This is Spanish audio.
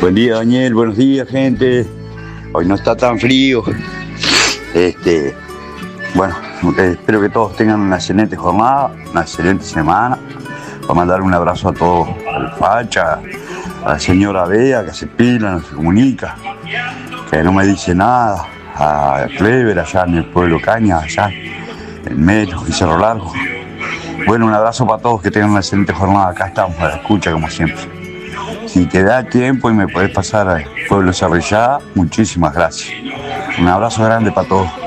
Buen día, Daniel. Buenos días, gente. Hoy no está tan frío. Bueno, espero que todos tengan una excelente jornada, una excelente semana. Voy a mandar un abrazo a todos, al Facha, a la señora Bea, que se pila, no se comunica, que no me dice nada, a Clever, allá en el pueblo Caña, allá en Melo y Cerro Largo. Bueno, un abrazo para todos, que tengan una excelente jornada. Acá estamos a la escucha, como siempre. Si te da tiempo y me podés pasar al pueblo Cerrillá, muchísimas gracias. Un abrazo grande para todos.